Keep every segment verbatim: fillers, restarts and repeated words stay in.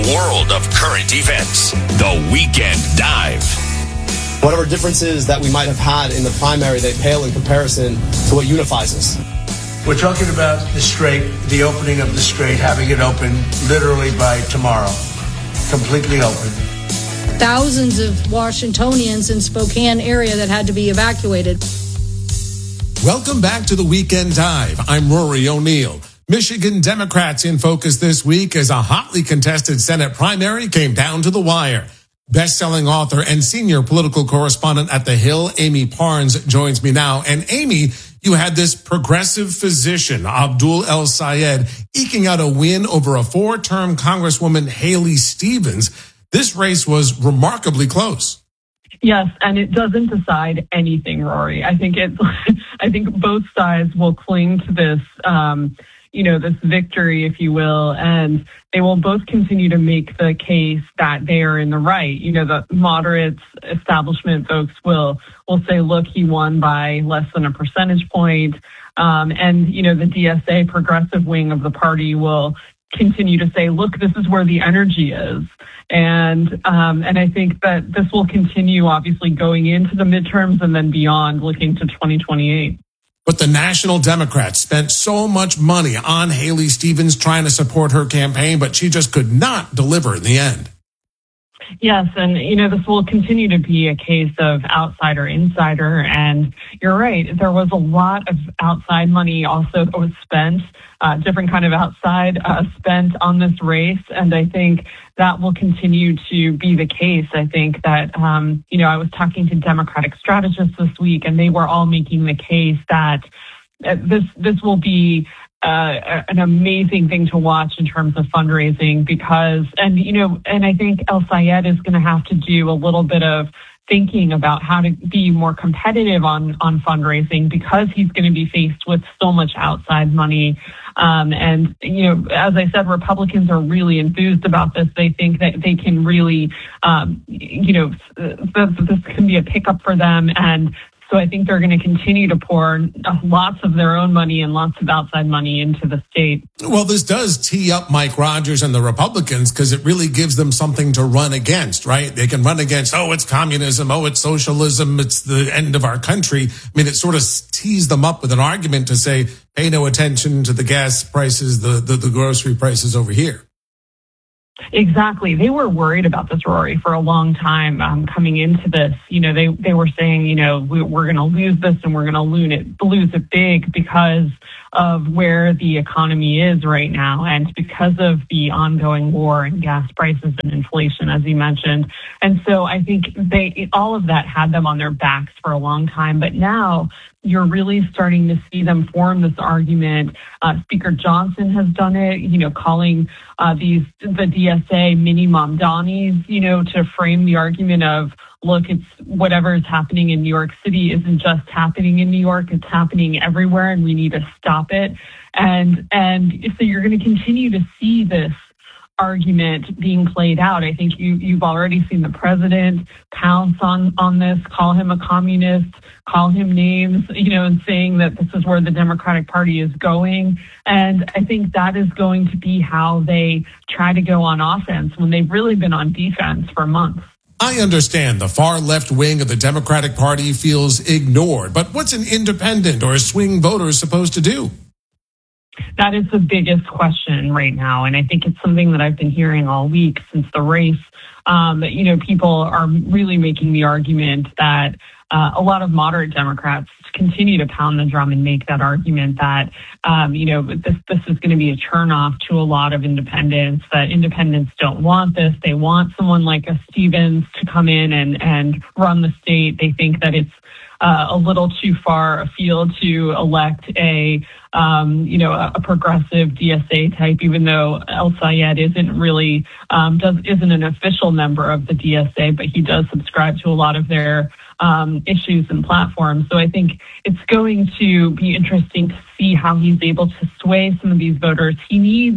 world of current events. The Weekend Dive. Whatever differences that we might have had in the primary, they pale in comparison to what unifies us. We're talking about the Strait, the opening of the Strait, having it open literally by tomorrow, completely open. Thousands of Washingtonians in Spokane area that had to be evacuated. Welcome back to the Weekend Dive. I'm Rory O'Neill. Michigan Democrats in focus this week as a hotly contested Senate primary came down to the wire. Best-selling author and senior political correspondent at The Hill, Amy Parnes, joins me now. And Amy, you had this progressive physician, Abdul El-Sayed, eking out a win over a four-term Congresswoman, Haley Stevens. This race was remarkably close. Yes, and it doesn't decide anything, Rory. I think it. I think both sides will cling to this, um, you know, this victory, if you will, and they will both continue to make the case that they are in the right. You know, the moderate establishment folks will will say, look, he won by less than a percentage point. Um, and, you know, the D S A progressive wing of the party will continue to say, look, this is where the energy is. And um, and I think that this will continue, obviously, going into the midterms and then beyond, looking to twenty twenty-eight. But the National Democrats spent so much money on Haley Stevens trying to support her campaign, but she just could not deliver in the end. Yes, and, you know, this will continue to be a case of outsider, insider, and you're right. There was a lot of outside money also that was spent, uh, different kind of outside uh, spent on this race, and I think that will continue to be the case. I think that, um, you know, I was talking to Democratic strategists this week, and they were all making the case that uh, this this will be Uh, an amazing thing to watch in terms of fundraising because, and, you know, and I think El-Sayed is going to have to do a little bit of thinking about how to be more competitive on, on fundraising because he's going to be faced with so much outside money. Um, and, you know, as I said, Republicans are really enthused about this. They think that they can really, um, you know, th- this can be a pickup for them. And so I think they're going to continue to pour lots of their own money and lots of outside money into the state. Well, this does tee up Mike Rogers and the Republicans because it really gives them something to run against, right? They can run against, oh, it's communism, oh, it's socialism, it's the end of our country. I mean, it sort of tees them up with an argument to say, pay no attention to the gas prices, the, the, the grocery prices over here. Exactly. They were worried about this, Rory, for a long time um, coming into this. You know, they, they were saying, you know, we, we're going to lose this and we're going to lose it, lose it big because of where the economy is right now and because of the ongoing war and gas prices and inflation, as you mentioned. And so I think they all of that had them on their backs for a long time. But now you're really starting to see them form this argument. Uh, Speaker Johnson has done it, you know, calling uh, these the D S A mini Mamdanis, you know, to frame the argument of, look, it's whatever is happening in New York City isn't just happening in New York, it's happening everywhere and we need to stop it. And and so you're going to continue to see this argument being played out. I think you, you've already seen the president pounce on, on this, call him a communist, call him names, you know, and saying that this is where the Democratic Party is going. And I think that is going to be how they try to go on offense when they've really been on defense for months. I understand the far left wing of the Democratic Party feels ignored, but what's an independent or a swing voter supposed to do? That is the biggest question right now. And I think it's something that I've been hearing all week since the race. Um, you know, people are really making the argument that uh, a lot of moderate Democrats continue to pound the drum and make that argument that, um, you know, this, this is going to be a turnoff to a lot of independents, that independents don't want this. They want someone like a Stevens to come in and, and run the state. They think that it's Uh, a little too far afield to elect a, um, you know, a, a progressive D S A type, even though El-Sayed isn't really, um, does, isn't an official member of the D S A, but he does subscribe to a lot of their um, issues and platforms. So I think it's going to be interesting to see how he's able to sway some of these voters. He needs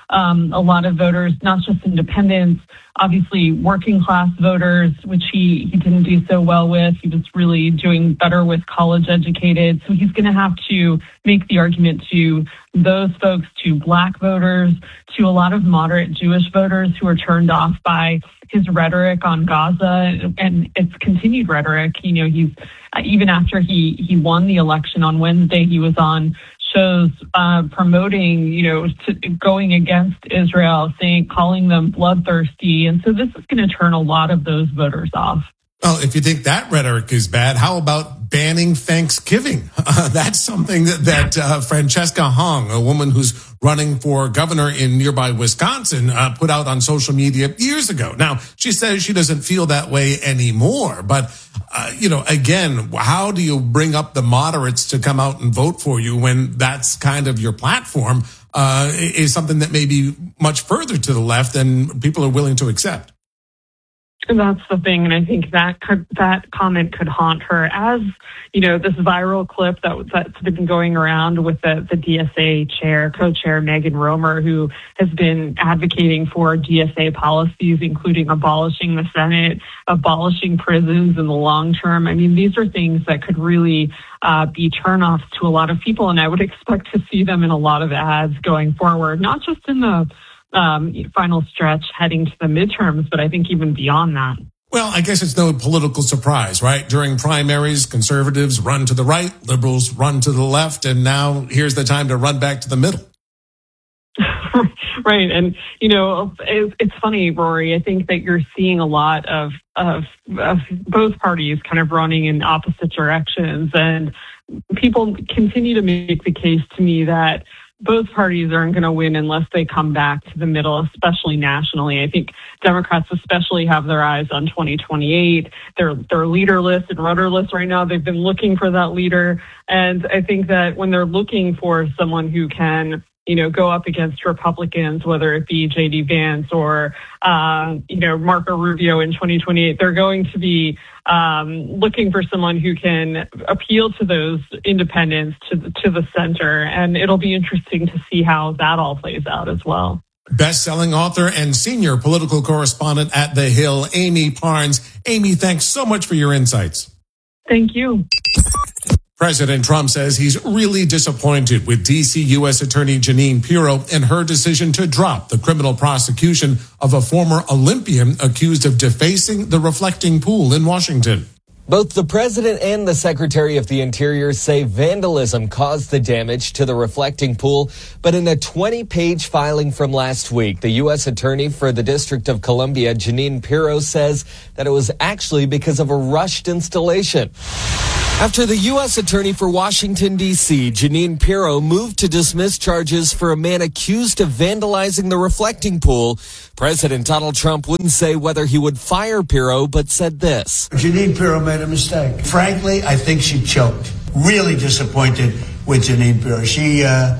um, a lot of voters, not just independents, obviously working class voters, which he, he didn't do so well with. He was really doing better with college educated. So he's going to have to make the argument to those folks, to black voters, to a lot of moderate Jewish voters who are turned off by his rhetoric on Gaza and its continued rhetoric. You know, he's even after he, he won the election on Wednesday, he was on shows uh, promoting, you know, to, going against Israel, saying, calling them bloodthirsty. And so this is going to turn a lot of those voters off. Well, if you think that rhetoric is bad, how about banning Thanksgiving? Uh, that's something that, that uh, Francesca Hong, a woman who's running for governor in nearby Wisconsin, uh, put out on social media years ago. Now, she says she doesn't feel that way anymore. But, uh, you know, again, how do you bring up the moderates to come out and vote for you when that's kind of your platform uh, is something that may be much further to the left than people are willing to accept? That's the thing, and I think that could, that comment could haunt her. As you know, this viral clip that that's been going around with the, the D S A chair, co-chair Megan Romer, who has been advocating for D S A policies, including abolishing the Senate, abolishing prisons in the long term. I mean, these are things that could really uh, be turnoffs to a lot of people, and I would expect to see them in a lot of ads going forward, not just in the Um, final stretch heading to the midterms, but I think even beyond that. Well, I guess it's no political surprise, right? During primaries, conservatives run to the right, liberals run to the left, and now here's the time to run back to the middle. Right. And, you know, it, it's funny, Rory, I think that you're seeing a lot of, of, of both parties kind of running in opposite directions. And people continue to make the case to me that both parties aren't going to win unless they come back to the middle, especially nationally. I think Democrats especially have their eyes on twenty twenty-eight. They're, they're leaderless and rudderless right now. They've been looking for that leader. And I think that when they're looking for someone who can, you know, go up against Republicans, whether it be J D Vance or, uh, you know, Marco Rubio in twenty twenty-eight, they're going to be um, looking for someone who can appeal to those independents, to the, to the center. And it'll be interesting to see how that all plays out as well. Best-selling author and senior political correspondent at The Hill, Amy Parnes. Amy, thanks so much for your insights. Thank you. President Trump says he's really disappointed with D C U S Attorney Jeanine Pirro and her decision to drop the criminal prosecution of a former Olympian accused of defacing the reflecting pool in Washington. Both the president and the Secretary of the Interior say vandalism caused the damage to the reflecting pool. But in a twenty-page filing from last week, the U S Attorney for the District of Columbia, Jeanine Pirro, says that it was actually because of a rushed installation. After the U S Attorney for Washington, D C, Jeanine Pirro, moved to dismiss charges for a man accused of vandalizing the reflecting pool, President Donald Trump wouldn't say whether he would fire Pirro, but said this. Jeanine Pirro made a mistake. Frankly, I think she choked. Really disappointed with Jeanine Pirro. She, uh,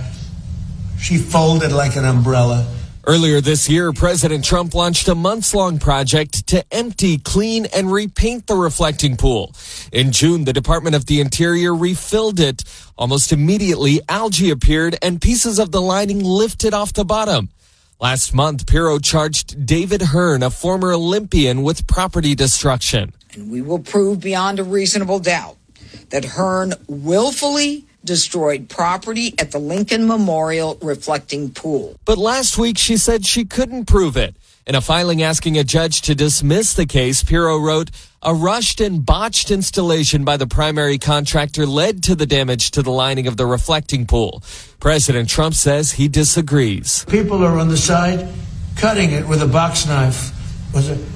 she folded like an umbrella. Earlier this year, President Trump launched a months-long project to empty, clean, and repaint the reflecting pool. In June, the Department of the Interior refilled it. Almost immediately, algae appeared and pieces of the lining lifted off the bottom. Last month, Pirro charged David Hearn, a former Olympian, with property destruction. And we will prove beyond a reasonable doubt that Hearn willfully destroyed property at the Lincoln Memorial reflecting pool. But last week, she said she couldn't prove it. In a filing asking a judge to dismiss the case, Pirro wrote, a rushed and botched installation by the primary contractor led to the damage to the lining of the reflecting pool. President Trump says he disagrees. People are on the side cutting it with a box knife. Was it?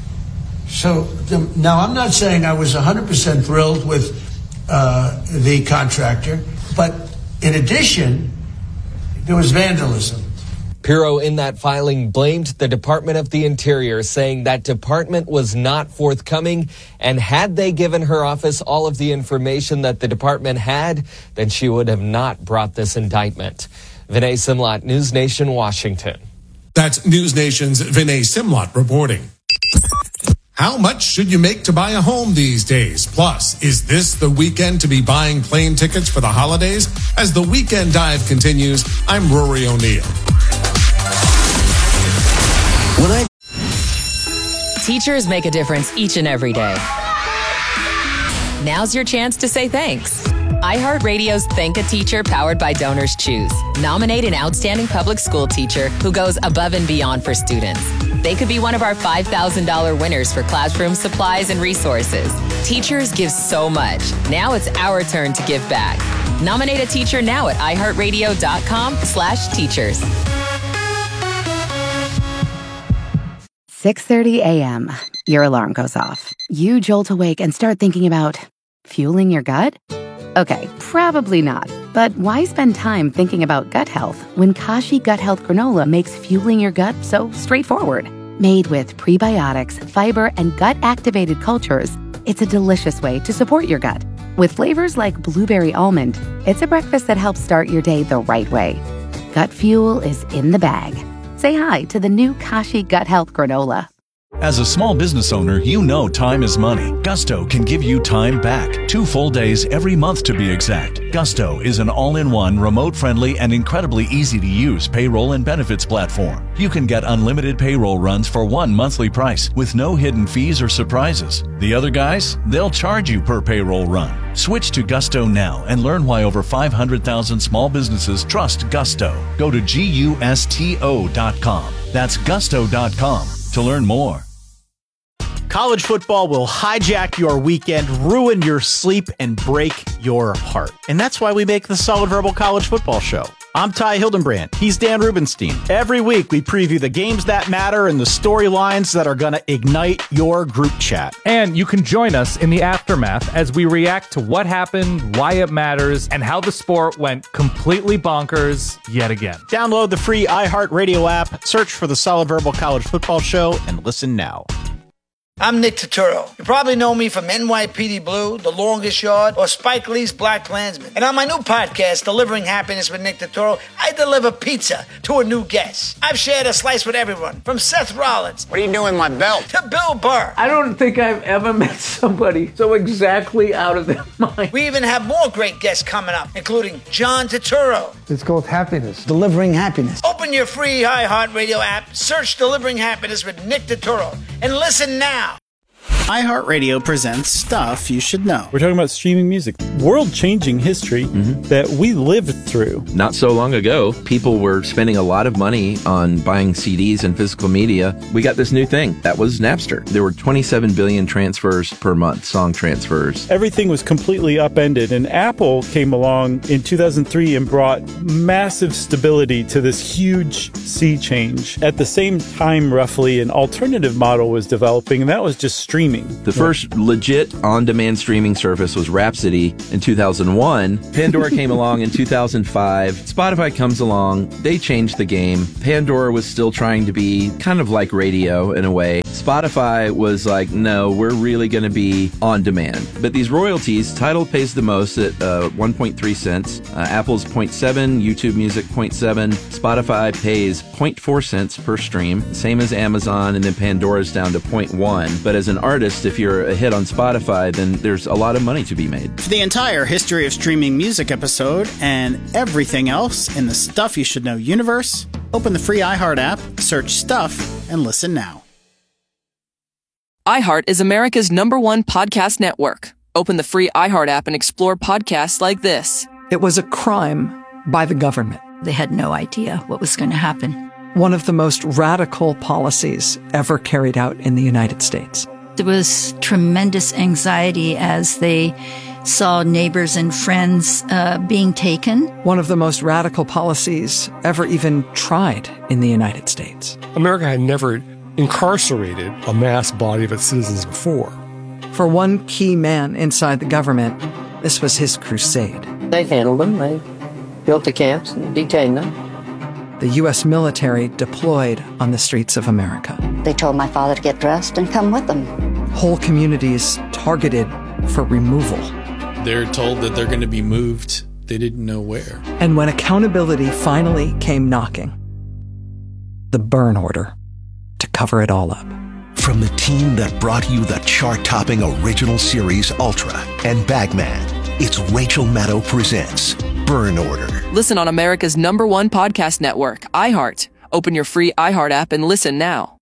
So the, now I'm not saying I was one hundred percent thrilled with Uh, the contractor, but in addition, there was vandalism. Pirro in that filing blamed the Department of the Interior, saying that department was not forthcoming, and had they given her office all of the information that the department had, then she would have not brought this indictment. Vinay Simlot, News Nation, Washington. That's News Nation's Vinay Simlot reporting. How much should you make to buy a home these days? Plus, is this the weekend to be buying plane tickets for the holidays? As the Weekend Dive continues, I'm Rory O'Neill. When I Teachers make a difference each and every day. Now's your chance to say thanks. iHeartRadio's Thank a Teacher, powered by Donors Choose. Nominate an outstanding public school teacher who goes above and beyond for students. They could be one of our five thousand dollars winners for classroom supplies and resources. Teachers give so much. Now it's our turn to give back. Nominate a teacher now at iHeartRadio.com slash teachers. six thirty a.m. Your alarm goes off. You jolt awake and start thinking about fueling your gut? Okay, probably not. But why spend time thinking about gut health when Kashi Gut Health Granola makes fueling your gut so straightforward? Made with prebiotics, fiber, and gut-activated cultures, it's a delicious way to support your gut. With flavors like blueberry almond, it's a breakfast that helps start your day the right way. Gut fuel is in the bag. Say hi to the new Kashi Gut Health Granola. As a small business owner, you know time is money. Gusto can give you time back. Two full days every month to be exact. Gusto is an all-in-one, remote-friendly, and incredibly easy-to-use payroll and benefits platform. You can get unlimited payroll runs for one monthly price with no hidden fees or surprises. The other guys, they'll charge you per payroll run. Switch to Gusto now and learn why over five hundred thousand small businesses trust Gusto. Go to gusto dot com. That's gusto dot com to learn more. College football will hijack your weekend, ruin your sleep, and break your heart. And that's why we make the Solid Verbal College Football Show. I'm Ty Hildenbrand. He's Dan Rubenstein. Every week, we preview the games that matter and the storylines that are going to ignite your group chat. And you can join us in the aftermath as we react to what happened, why it matters, and how the sport went completely bonkers yet again. Download the free iHeartRadio app, search for the Solid Verbal College Football Show, and listen now. I'm Nick Turturro. You probably know me from N Y P D Blue, The Longest Yard, or Spike Lee's Black Klansman. And on my new podcast, Delivering Happiness with Nick Turturro, I deliver pizza to a new guest. I've shared a slice with everyone, from Seth Rollins. What are you doing with my belt? To Bill Burr. I don't think I've ever met somebody so exactly out of their mind. We even have more great guests coming up, including John Turturro. It's called Happiness. Delivering Happiness. Open your free iHeartRadio app, search Delivering Happiness with Nick Turturro, and listen now. iHeartRadio presents Stuff You Should Know. We're talking about streaming music, world-changing history mm-hmm. that we lived through. Not so long ago, people were spending a lot of money on buying C Ds and physical media. We got this new thing. That was Napster. There were twenty-seven billion transfers per month, song transfers. Everything was completely upended, and Apple came along in two thousand three and brought massive stability to this huge sea change. At the same time, roughly, an alternative model was developing, and that was just streaming. The first legit on-demand streaming service was Rhapsody in two thousand one. Pandora came along in two thousand five. Spotify comes along. They changed the game. Pandora was still trying to be kind of like radio in a way. Spotify was like, no, we're really going to be on demand. But these royalties, Tidal pays the most at uh, one point three cents. Uh, Apple's zero point seven, YouTube Music zero point seven. Spotify pays zero point four cents per stream, same as Amazon, and then Pandora's down to zero point one. But as an artist, if you're a hit on Spotify, then there's a lot of money to be made. For the entire history of streaming music episode and everything else in the Stuff You Should Know universe, open the free iHeart app, search Stuff, and listen now. iHeart is America's number one podcast network. Open the free iHeart app and explore podcasts like this. It was a crime by the government. They had no idea what was going to happen. One of the most radical policies ever carried out in the United States. There was tremendous anxiety as they saw neighbors and friends uh, being taken. One of the most radical policies ever even tried in the United States. America had never incarcerated a mass body of its citizens before. For one key man inside the government, this was his crusade. They handled them. They built the camps and detained them. The U S military deployed on the streets of America. They told my father to get dressed and come with them. Whole communities targeted for removal. They're told that they're going to be moved. They didn't know where. And when accountability finally came knocking, the burn order to cover it all up. From the team that brought you the chart-topping original series Ultra and Bagman, it's Rachel Maddow presents Burn Order. Listen on America's number one podcast network, iHeart. Open your free iHeart app and listen now.